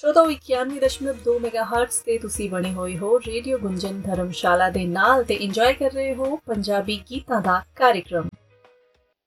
श्रोताओ 91.2 megahertz ਤੇ ਤੁਸੀਂ ਬਣੇ ਹੋਏ ਹੋ ਰੇਡੀਓ ਗੁੰਜਨ ਧਰਮਸ਼ਾਲਾ ਦੇ ਨਾਲ ਤੇ ਇੰਜੋਏ ਕਰ ਰਹੇ ਹੋ ਪੰਜਾਬੀ ਗੀਤਾਂ ਦਾ ਕਾਰਜਕ੍ਰਮ।